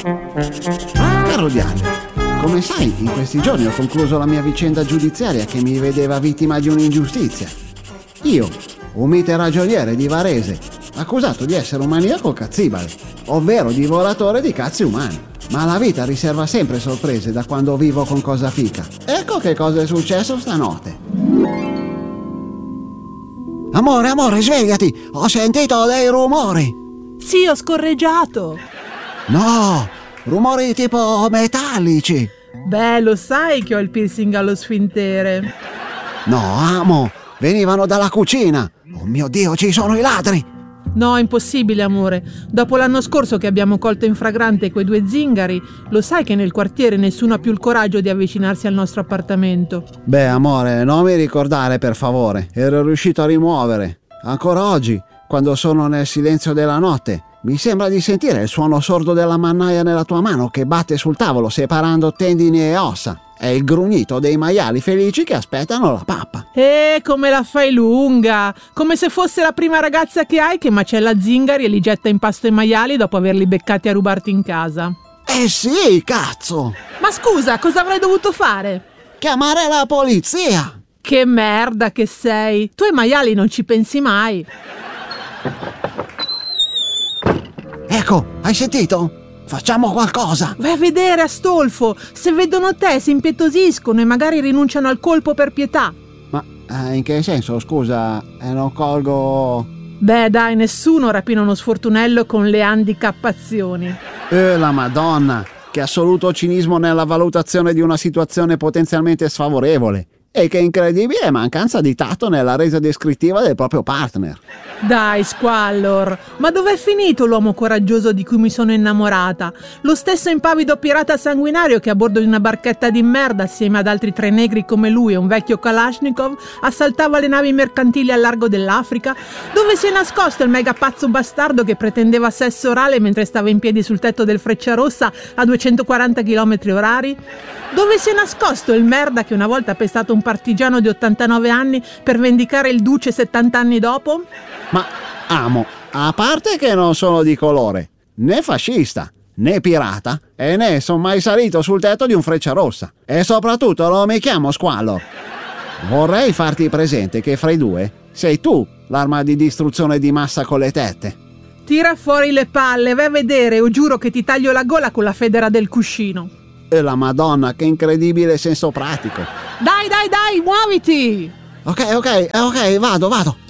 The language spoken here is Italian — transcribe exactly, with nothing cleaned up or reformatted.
Caro Diario, come sai, in questi giorni ho concluso la mia vicenda giudiziaria che mi vedeva vittima di un'ingiustizia. Io, un mite ragioniere di Varese, accusato di essere un maniaco cazzibale, ovvero divoratore di cazzi umani. Ma la vita riserva sempre sorprese da quando vivo con Cosa Fica. Ecco che cosa è successo stanotte. Amore, amore, svegliati! Ho sentito dei rumori! Sì, ho scorreggiato! No! Rumori tipo metallici! Beh, lo sai che ho il piercing allo sfintere. No, amo! Venivano dalla cucina! Oh mio Dio, ci sono i ladri! No, impossibile, amore. Dopo l'anno scorso che abbiamo colto in fragrante quei due zingari, lo sai che nel quartiere nessuno ha più il coraggio di avvicinarsi al nostro appartamento. Beh, amore, non mi ricordare, per favore. Ero riuscito a rimuovere. Ancora oggi, quando sono nel silenzio della notte, mi sembra di sentire il suono sordo della mannaia nella tua mano che batte sul tavolo separando tendini e ossa. È il grugnito dei maiali felici che aspettano la pappa. Eh, come la fai lunga! Come se fosse la prima ragazza che hai che macella zingari e li getta in pasto ai maiali dopo averli beccati a rubarti in casa. Eh sì, cazzo! Ma scusa, cosa avrei dovuto fare? Chiamare la polizia! Che merda che sei! Tu ai maiali non ci pensi mai. Ecco, hai sentito? Facciamo qualcosa! Vai a vedere, Astolfo! Se vedono te si impietosiscono e magari rinunciano al colpo per pietà. Ma eh, in che senso, scusa? Eh, non colgo... Beh dai, nessuno rapina uno sfortunello con le handicappazioni. Eh, la Madonna! Che assoluto cinismo nella valutazione di una situazione potenzialmente sfavorevole. E che incredibile mancanza di tatto nella resa descrittiva del proprio partner. Dai, Squallor, ma dov'è finito l'uomo coraggioso di cui mi sono innamorata? Lo stesso impavido pirata sanguinario che a bordo di una barchetta di merda, assieme ad altri tre negri come lui e un vecchio Kalashnikov, assaltava le navi mercantili al largo dell'Africa? Dove si è nascosto il mega pazzo bastardo che pretendeva sesso orale mentre stava in piedi sul tetto del Frecciarossa a duecentoquaranta chilometri orari? Dove si è nascosto il merda che una volta ha pestato un partigiano di ottantanove anni per vendicare il duce settanta anni dopo? Ma, amo, a parte che non sono di colore, né fascista, né pirata, e né sono mai salito sul tetto di un Frecciarossa. E soprattutto non mi chiamo Squallor. Vorrei farti presente che fra i due sei tu l'arma di distruzione di massa con le tette. Tira fuori le palle, vai a vedere, o giuro che ti taglio la gola con la federa del cuscino. E la Madonna, che incredibile senso pratico. Dai, dai, dai, muoviti! Ok, ok, ok, vado, vado.